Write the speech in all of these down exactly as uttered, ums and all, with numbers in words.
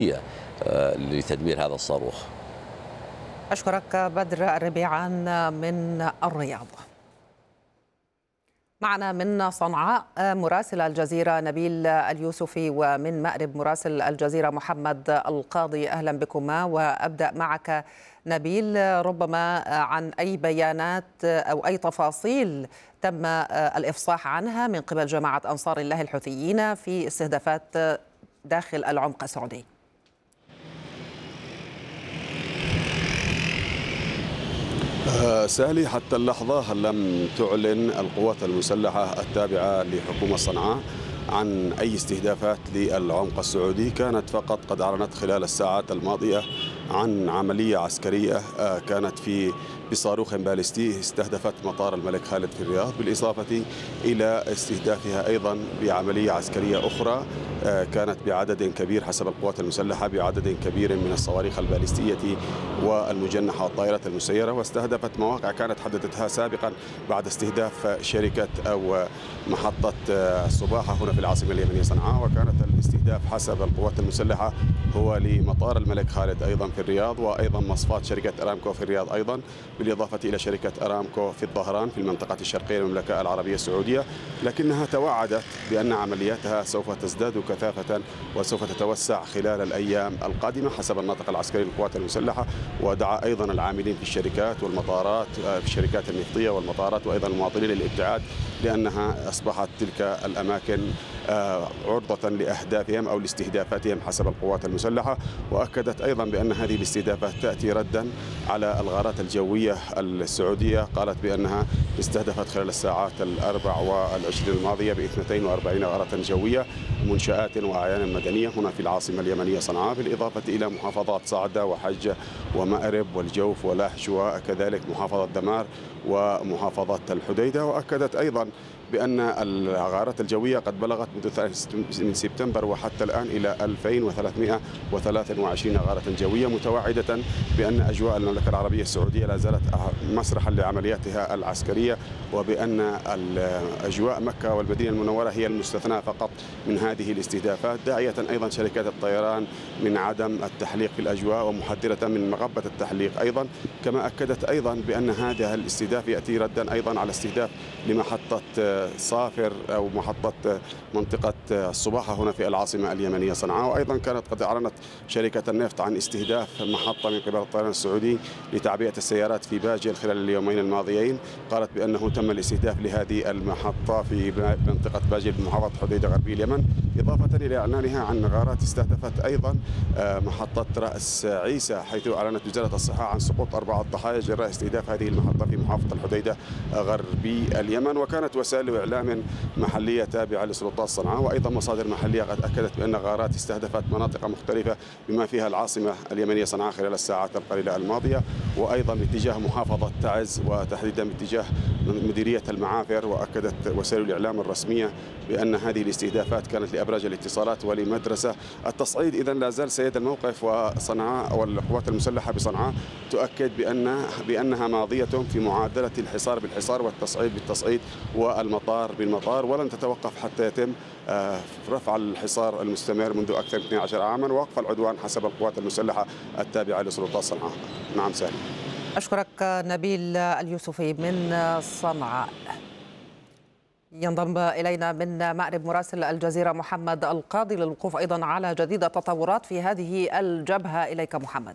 لتدمير هذا الصاروخ. أشكرك بدر الربيعان من الرياض. معنا من صنعاء مراسل الجزيرة نبيل اليوسفي، ومن مأرب مراسل الجزيرة محمد القاضي. أهلا بكما، وأبدأ معك نبيل ربما عن أي بيانات أو أي تفاصيل تم الإفصاح عنها من قبل جماعة أنصار الله الحوثيين في استهدافات داخل العمق السعودي. سالي، حتى اللحظة لم تعلن القوات المسلحة التابعة لحكومة صنعاء عن أي استهدافات للعمق السعودي. كانت فقط قد أعلنت خلال الساعات الماضية عن عملية عسكرية كانت في بصاروخ باليستي استهدفت مطار الملك خالد في الرياض، بالإضافة إلى استهدافها أيضا بعملية عسكرية أخرى كانت بعدد كبير حسب القوات المسلحة بعدد كبير من الصواريخ الباليستية والمجنحة والطائرات المسيرة، واستهدفت مواقع كانت حددتها سابقا بعد استهداف شركة أو محطة الصباحة هنا في العاصمة اليمنية صنعاء. وكانت الاستهداف حسب القوات المسلحة هو لمطار الملك خالد أيضا في الرياض، وأيضا مصفاة شركة أرامكو في الرياض أيضا، بالإضافة إلى شركة أرامكو في الظهران في المنطقة الشرقية للمملكة العربية السعودية. لكنها توعدت بأن عملياتها سوف تزداد كثافة وسوف تتوسع خلال الأيام القادمة حسب الناطق العسكري للقوات المسلحة. ودعا أيضا العاملين في الشركات والمطارات في الشركات النفطية والمطارات وأيضا المواطنين للابتعاد، لأنها أصبحت تلك الأماكن عرضة لأهدافهم أو لاستهدافاتهم حسب القوات المسلحة. وأكدت أيضا بأن هذه الاستهدافات تأتي ردا على الغارات الجوية السعودية. قالت بأنها استهدفت خلال الساعات الأربع والعشرين الماضية باثنتين وأربعين غارة جوية منشآت وأعيان مدنية هنا في العاصمة اليمنية صنعاء، بالإضافة إلى محافظات صعدة وحجة ومأرب والجوف ولاحج وكذلك محافظة دمار ومحافظة الحديدة. وأكدت أيضا بأن الغارات الجوية قد بلغت من سبتمبر وحتى الآن إلى ألفين وثلاثمئة وثلاثة وعشرين غارة جوية، متوعدة بأن أجواء المملكة العربية السعودية لا زالت مسرحا لعملياتها العسكرية، وبأن أجواء مكة والمدينة المنورة هي المستثنى فقط من هذه الاستهدافات، داعية أيضا شركات الطيران من عدم التحليق في الأجواء ومحذرة من مغبة التحليق أيضا. كما أكدت أيضا بأن هذا الاستهداف يأتي ردا أيضا على استهداف لمحطة صافر أو محطة منطقة الصباحة هنا في العاصمة اليمنية صنعاء. وأيضا كانت قد أعلنت شركة النفط عن استهداف محطة من قبل الطيران السعودي لتعبئة السيارات في باجل خلال اليومين الماضيين. قالت بأنه تم الاستهداف لهذه المحطة في منطقة باجل بمحافظة حديدة غربي اليمن، إضافة إلى إعلانها عن غارات استهدفت أيضا محطة رأس عيسى، حيث أعلنت وزارة الصحة عن سقوط أربعة ضحايا جراء استهداف هذه المحطة في محافظة الحديدة غربي اليمن. وكانت وسائل إعلام محلية تابعة لسلطات صنعاء وأيضا مصادر محلية قد أكدت بأن غارات استهدفت مناطق مختلفة بما فيها العاصمة اليمنية صنعاء خلال الساعات القليلة الماضية، وأيضا باتجاه محافظة تعز وتحديدا باتجاه مديرية المعافر. وأكدت وسائل الإعلام الرسمية بأن هذه الاستهدافات كانت لأبراج الاتصالات ولمدرسة. التصعيد إذن لا زال سيد الموقف، وصنعاء والقوات المسلحة بصنعاء تؤكد بأن بأنها ماضية في معادلة الحصار بالحصار والتصعيد بالتصعيد والمطار بالمطار، ولن تتوقف حتى يتم رفع الحصار المستمر منذ أكثر من اثني عشر عاما ووقف العدوان حسب القوات المسلحة التابعة لسلطات صنعاء. نعم سهل. أشكرك نبيل اليوسفي من صنعاء. ينضم إلينا من مأرب مراسل الجزيرة محمد القاضي للوقوف أيضا على جديد التطورات في هذه الجبهة. إليك محمد.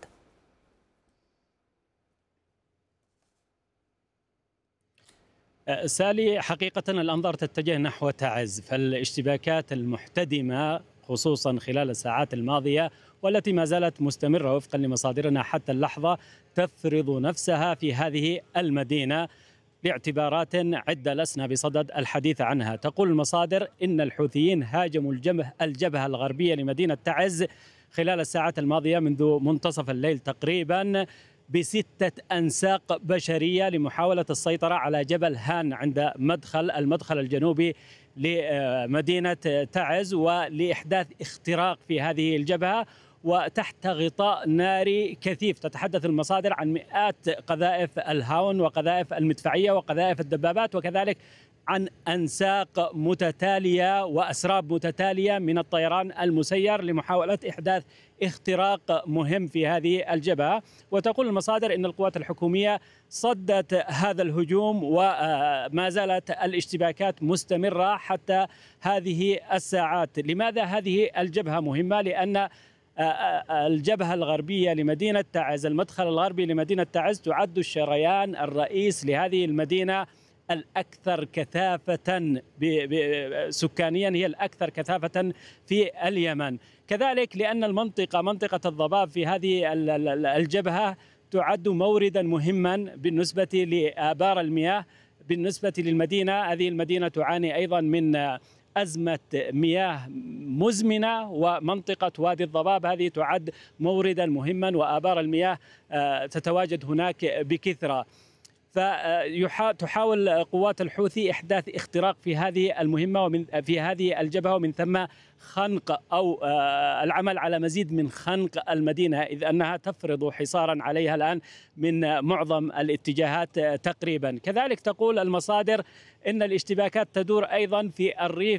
سالي، حقيقة الأنظار تتجه نحو تعز، فالاشتباكات المحتدمة خصوصا خلال الساعات الماضية والتي ما زالت مستمرة وفقا لمصادرنا حتى اللحظة تفرض نفسها في هذه المدينة لاعتبارات عدة لسنا بصدد الحديث عنها. تقول المصادر إن الحوثيين هاجموا الجبهة الغربية لمدينة تعز خلال الساعات الماضية منذ منتصف الليل تقريبا بستة أنساق بشرية لمحاولة السيطرة على جبل هان عند مدخل المدخل الجنوبي لمدينة تعز ولإحداث اختراق في هذه الجبهة وتحت غطاء ناري كثيف. تتحدث المصادر عن مئات قذائف الهاون وقذائف المدفعية وقذائف الدبابات وكذلك عن أنساق متتالية وأسراب متتالية من الطيران المسير لمحاولة إحداث اختراق مهم في هذه الجبهة. وتقول المصادر إن القوات الحكومية صدت هذا الهجوم وما زالت الاشتباكات مستمرة حتى هذه الساعات. لماذا هذه الجبهة مهمة؟ لأن الجبهة الغربية لمدينة تعز، المدخل الغربي لمدينة تعز، تعد الشريان الرئيس لهذه المدينة الأكثر كثافة سكانيا، هي الأكثر كثافة في اليمن. كذلك لأن المنطقة منطقة الضباب في هذه الجبهة تعد موردا مهما بالنسبة لآبار المياه بالنسبة للمدينة. هذه المدينة تعاني أيضا من أزمة مياه مزمنة، ومنطقة وادي الضباب هذه تعد موردا مهما وآبار المياه تتواجد هناك بكثرة. فتحاول قوات الحوثي إحداث اختراق في هذه المهمة ومن في هذه الجبهة، ومن ثم خنق أو العمل على مزيد من خنق المدينة، إذ أنها تفرض حصارا عليها الآن من معظم الاتجاهات تقريبا. كذلك تقول المصادر إن الاشتباكات تدور أيضا في الريف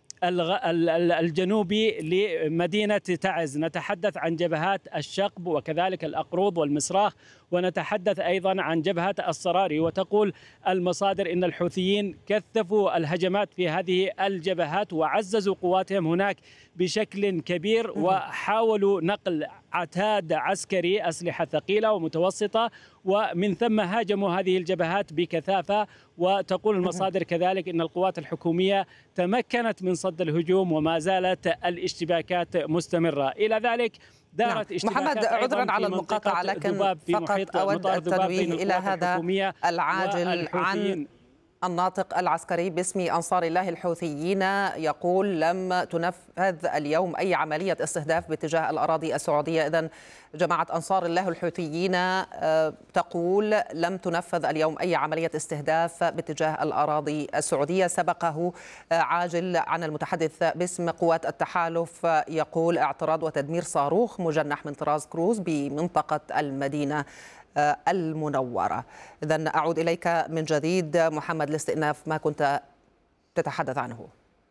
الجنوبي لمدينة تعز. نتحدث عن جبهات الشقب وكذلك الأقروض والمصراخ، ونتحدث أيضا عن جبهة الصراري. وتقول المصادر إن الحوثيين كثفوا الهجمات في هذه الجبهات وعززوا قواتهم هناك بشكل كبير، وحاولوا نقل عتاد عسكري، أسلحة ثقيلة ومتوسطة، ومن ثم هاجموا هذه الجبهات بكثافة. وتقول المصادر كذلك إن القوات الحكومية تمكنت من صد الهجوم وما زالت الاشتباكات مستمرة. إلى ذلك دارت اشتباكات محمد، عذرا على المقاطعة، لكن فقط أود التنويه إلى هذا العاجل عن الناطق العسكري باسم أنصار الله الحوثيين، يقول لم تنفذ اليوم أي عملية استهداف باتجاه الأراضي السعودية. إذن جماعة أنصار الله الحوثيين تقول لم تنفذ اليوم أي عملية استهداف باتجاه الأراضي السعودية. سبقه عاجل عن المتحدث باسم قوات التحالف يقول اعتراض وتدمير صاروخ مجنح من طراز كروز بمنطقة المدينة المنورة. إذن أعود إليك من جديد محمد لاستئناف ما كنت تتحدث عنه.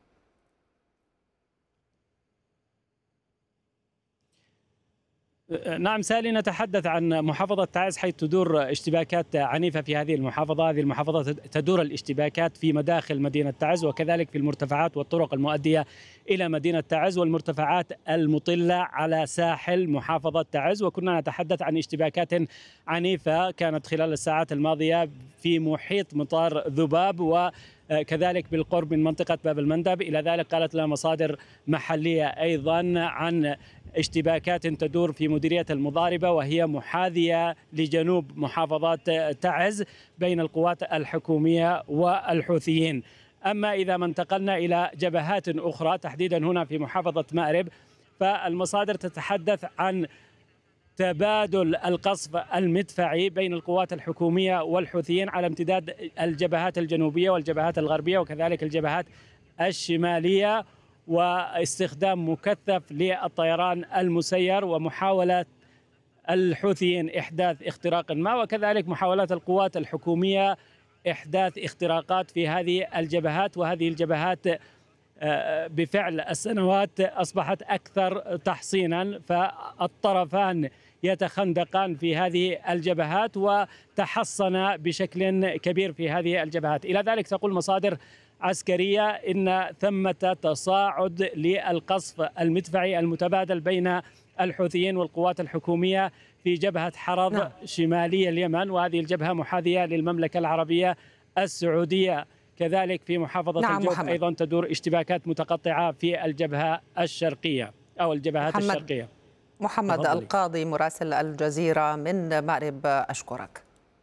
نعم سالي، نتحدث عن محافظة تعز حيث تدور اشتباكات عنيفة في هذه المحافظة. هذه المحافظة تدور الاشتباكات في مداخل مدينة تعز وكذلك في المرتفعات والطرق المؤدية إلى مدينة تعز والمرتفعات المطلة على ساحل محافظة تعز. وكنا نتحدث عن اشتباكات عنيفة كانت خلال الساعات الماضية في محيط مطار ذباب وكذلك بالقرب من منطقة باب المندب. إلى ذلك قالت لنا مصادر محلية أيضا عن اشتباكات تدور في مديرية المضاربة وهي محاذية لجنوب محافظات تعز بين القوات الحكومية والحوثيين. أما إذا ما انتقلنا إلى جبهات أخرى تحديدا هنا في محافظة مأرب، فالمصادر تتحدث عن تبادل القصف المدفعي بين القوات الحكومية والحوثيين على امتداد الجبهات الجنوبية والجبهات الغربية وكذلك الجبهات الشمالية، واستخدام مكثف للطيران المسير ومحاولة الحوثيين إحداث اختراق ما، وكذلك محاولات القوات الحكومية إحداث اختراقات في هذه الجبهات. وهذه الجبهات بفعل السنوات أصبحت أكثر تحصينا، فالطرفان يتخندقان في هذه الجبهات وتحصن بشكل كبير في هذه الجبهات. إلى ذلك تقول مصادر عسكرية إن ثمة تصاعد للقصف المدفعي المتبادل بين الحوثيين والقوات الحكومية في جبهة حرض نعم. شمالي اليمن، وهذه الجبهة محاذية للمملكة العربية السعودية. كذلك في محافظة نعم الجوف محمد. أيضا تدور اشتباكات متقطعة في الجبهة الشرقية أو الجبهات محمد. الشرقية. محمد أفضل. القاضي مراسل الجزيرة من مأرب، أشكرك.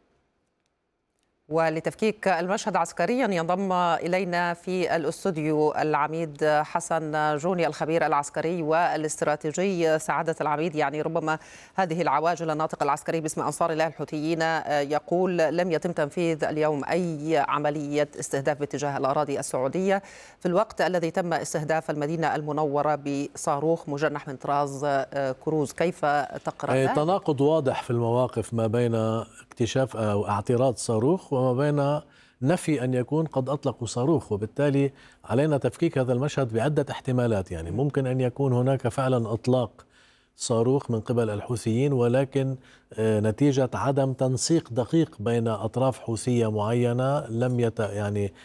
ولتفكيك المشهد عسكريا ينضم إلينا في الاستوديو العميد حسن جوني الخبير العسكري والاستراتيجي. سعادة العميد، يعني ربما هذه العواجل، الناطق العسكري باسم أنصار الله الحوثيين يقول لم يتم تنفيذ اليوم أي عملية استهداف باتجاه الأراضي السعودية في الوقت الذي تم استهداف المدينة المنورة بصاروخ مجنح من طراز كروز. كيف تقرأ؟ تناقض واضح في المواقف ما بين اكتشاف أو اعتراض صاروخ وما بين نفي أن يكون قد أطلقوا صاروخ، وبالتالي علينا تفكيك هذا المشهد بعدة احتمالات. يعني ممكن أن يكون هناك فعلا إطلاق صاروخ من قبل الحوثيين، ولكن نتيجة عدم تنسيق دقيق بين أطراف حوثية معينة، لم يت يعني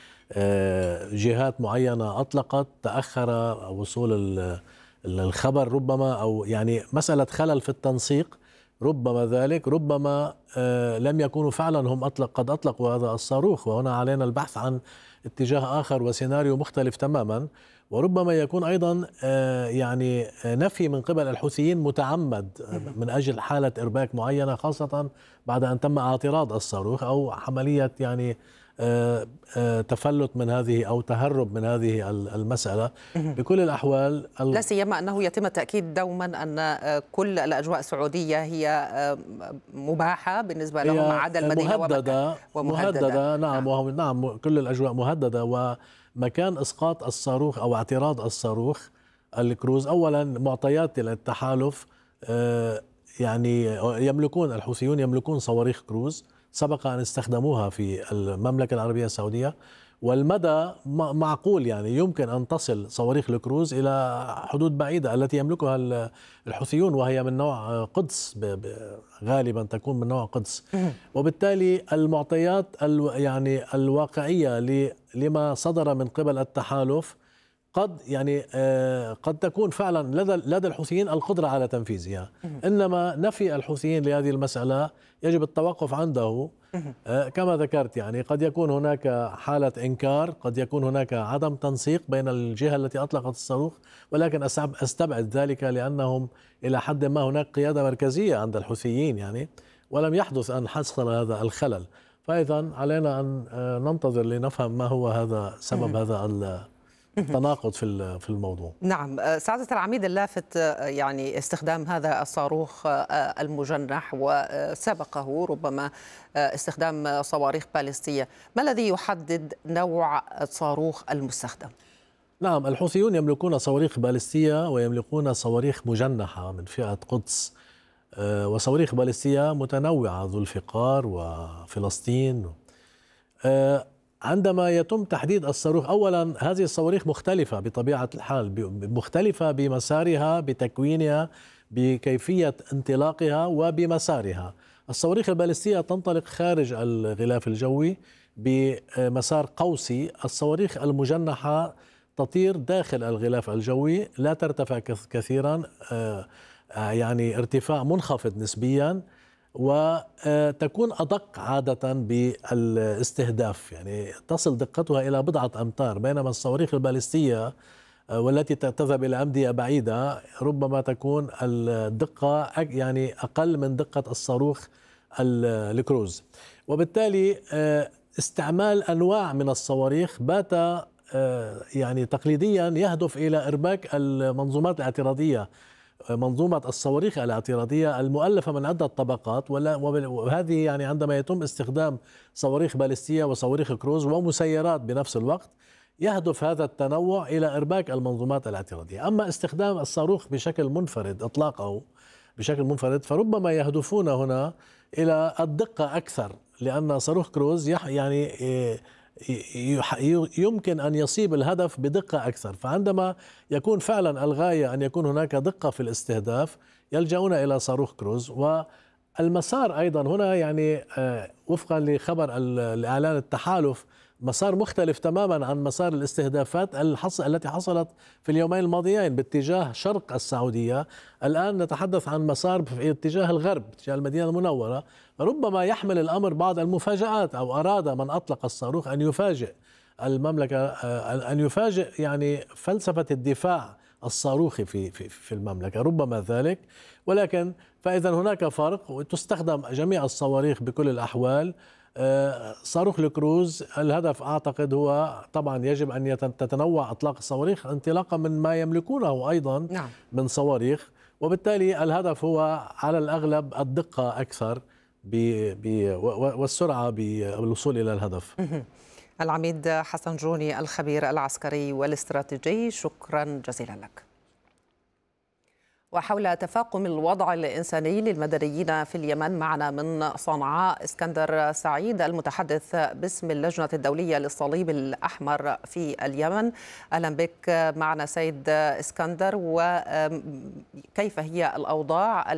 جهات معينة أطلقت، تأخر وصول الخبر ربما، أو يعني مسألة خلل في التنسيق ربما ذلك، ربما لم يكونوا فعلا هم أطلق قد أطلقوا هذا الصاروخ، وهنا علينا البحث عن اتجاه آخر وسيناريو مختلف تماما. وربما يكون أيضا يعني نفي من قبل الحوثيين متعمد من أجل حالة إرباك معينة، خاصة بعد أن تم اعتراض الصاروخ، أو عملية يعني تفلت من هذه أو تهرب من هذه المسألة. بكل الأحوال لا سيما أنه يتم التأكيد دوما أن كل الأجواء السعودية هي مباحة بالنسبة لهم ما عدا المدينة مهددة ومهددة. مهددة نعم, نعم. نعم كل الأجواء مهددة. ومكان إسقاط الصاروخ أو اعتراض الصاروخ الكروز، أولا معطيات التحالف يعني يملكون الحوثيون يملكون صواريخ كروز سبق أن استخدموها في المملكة العربية السعودية، والمدى معقول، يعني يمكن أن تصل صواريخ الكروز إلى حدود بعيدة التي يملكها الحوثيون، وهي من نوع قدس، غالبا تكون من نوع قدس. وبالتالي المعطيات يعني الواقعية لما صدر من قبل التحالف قد يعني قد تكون فعلا لدى لدى الحوثيين القدرة على تنفيذها، إنما نفي الحوثيين لهذه المسألة يجب التوقف عنده. كما ذكرت يعني قد يكون هناك حالة إنكار، قد يكون هناك عدم تنسيق بين الجهة التي أطلقت الصاروخ، ولكن أستبعد ذلك لأنهم إلى حد ما هناك قيادة مركزية عند الحوثيين يعني، ولم يحدث أن حصل هذا الخلل. فإذا علينا أن ننتظر لنفهم ما هو هذا سبب هذا التناقض في في الموضوع. نعم سعادة العميد، اللافت يعني استخدام هذا الصاروخ المجنح، وسبقه ربما استخدام صواريخ باليستية. ما الذي يحدد نوع الصاروخ المستخدم؟ نعم الحوثيون يملكون صواريخ باليستية ويملكون صواريخ مجنحة من فئة قدس، وصواريخ باليستية متنوعة، ذو الفقار وفلسطين. عندما يتم تحديد الصاروخ، أولا هذه الصواريخ مختلفة بطبيعة الحال، مختلفة بمسارها، بتكوينها، بكيفية انطلاقها وبمسارها. الصواريخ الباليستية تنطلق خارج الغلاف الجوي بمسار قوسي، الصواريخ المجنحة تطير داخل الغلاف الجوي، لا ترتفع كثيرا، يعني ارتفاع منخفض نسبيا، وتكون أدق عادة بالاستهداف، يعني تصل دقتها إلى بضعة أمتار، بينما الصواريخ الباليستية والتي تذهب إلى أمدية بعيدة ربما تكون الدقة يعني أقل من دقة الصاروخ الكروز. وبالتالي استعمال أنواع من الصواريخ بات يعني تقليديا يهدف إلى إرباك المنظومات الاعتراضية، منظومة الصواريخ الاعتراضية المؤلفة من عدة طبقات، وهذه يعني عندما يتم استخدام صواريخ باليستية وصواريخ كروز ومسيرات بنفس الوقت، يهدف هذا التنوع إلى إرباك المنظومات الاعتراضية. أما استخدام الصاروخ بشكل منفرد، إطلاقه بشكل منفرد، فربما يهدفون هنا إلى الدقة أكثر، لأن صاروخ كروز يعني يمكن أن يصيب الهدف بدقة أكثر. فعندما يكون فعلا الغاية أن يكون هناك دقة في الاستهداف يلجؤون إلى صاروخ كروز. والمسار أيضا هنا يعني وفقا لخبر الإعلان التحالف مسار مختلف تماما عن مسار الاستهدافات التي حصلت في اليومين الماضيين باتجاه شرق السعودية. الآن نتحدث عن مسار في اتجاه الغرب، اتجاه المدينة المنورة. ربما يحمل الأمر بعض المفاجآت، أو أراد من أطلق الصاروخ أن يفاجئ المملكة، أن يفاجئ يعني فلسفة الدفاع الصاروخي في في في المملكة، ربما ذلك. ولكن فإذا هناك فرق، وتستخدم جميع الصواريخ بكل الأحوال. صاروخ الكروز الهدف أعتقد هو طبعا يجب أن تتنوع أطلاق الصواريخ انطلاقا من ما يملكونه أيضا نعم. من صواريخ، وبالتالي الهدف هو على الأغلب الدقة أكثر والسرعة بالوصول إلى الهدف. العميد حسن جوني الخبير العسكري والاستراتيجي، شكرا جزيلا لك. وحول تفاقم الوضع الإنساني للمدنيين في اليمن، معنا من صنعاء اسكندر سعيد المتحدث باسم اللجنة الدولية للصليب الأحمر في اليمن. أهلا بك معنا سيد اسكندر، وكيف هي الأوضاع